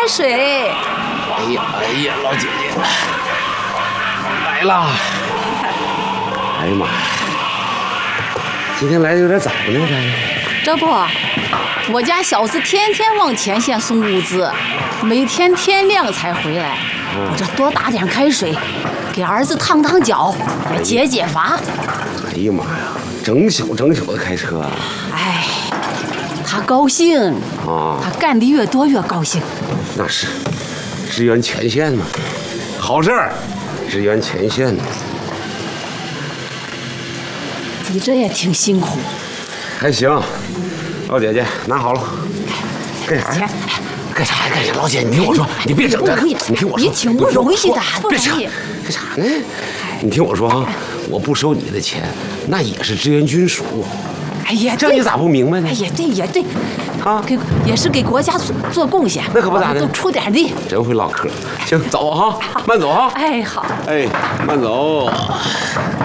水。 哎呀，老姐姐来啦！哎呀妈呀，今天来的有点早呢， 这不，我家小子天天往前线送物资，每天天亮才回来。我这多打点开水，给儿子烫烫脚，也解解乏。 哎呀妈呀，整宿的开车啊！ 哎，他高兴啊， 他干的越多越高兴。 那是，支援前线嘛，好事儿，支援前线。 你这也挺辛苦。 还行，老姐姐拿好了。干啥呀？干啥？老姐，你听我说，你别整这个，你听我说， 你挺不容易的， 别扯，干啥呢？你听我说啊，我不收你的钱，那也是支援军属。 哎呀， 这你咋不明白呢？ 哎，也对， 啊， 也是给国家做贡献， 那可不咋的， 都出点力。 真会唠嗑。行，走哈，慢走哈。 哎，好。 哎，慢走。